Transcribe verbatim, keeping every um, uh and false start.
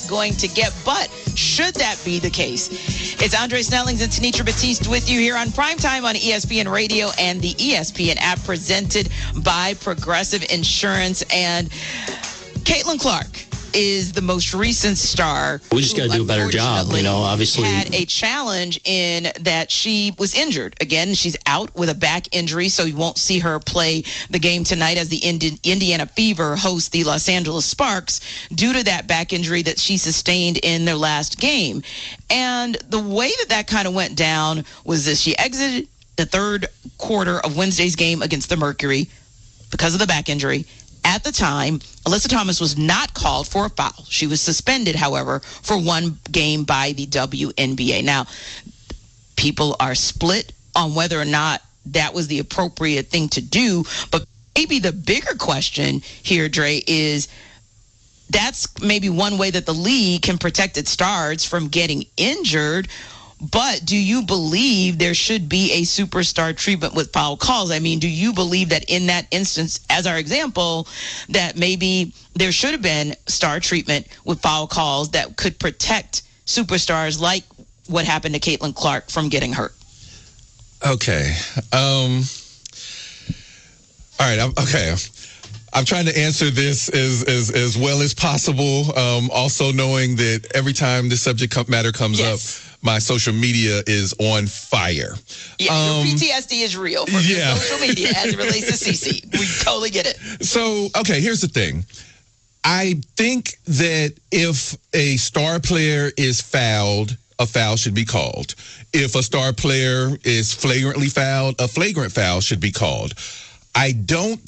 going to get. But should that be the case? It's Andre Snellings and Tenitra Batiste with you here on Primetime on E S P N Radio and the E S P N app, presented by Progressive Insurance. And Caitlin Clark is the most recent star. We just got to do a better job, you know, obviously. Had a challenge in that she was injured. Again, she's out with a back injury, so you won't see her play the game tonight as the Indi- Indiana Fever host the Los Angeles Sparks due to that back injury that she sustained in their last game. And the way that that kind of went down was this. She exited the third quarter of Wednesday's game against the Mercury because of the back injury. At the time, Alyssa Thomas was not called for a foul. She was suspended, however, for one game by the W N B A. Now, people are split on whether or not that was the appropriate thing to do, but maybe the bigger question here, Dre, is that's maybe one way that the league can protect its stars from getting injured. But do you believe there should be a superstar treatment with foul calls? I mean, do you believe that in that instance, as our example, that maybe there should have been star treatment with foul calls that could protect superstars like what happened to Caitlin Clark from getting hurt? Okay. Um, all right. I'm, okay. I'm trying to answer this as as, as well as possible, um, also knowing that every time this subject matter comes yes. up, my social media is on fire. Yeah, um, your P T S D is real for yeah. social media as it relates to Cece. We totally get it. So, okay, here's the thing. I think that if a star player is fouled, a foul should be called. If a star player is flagrantly fouled, a flagrant foul should be called. I don't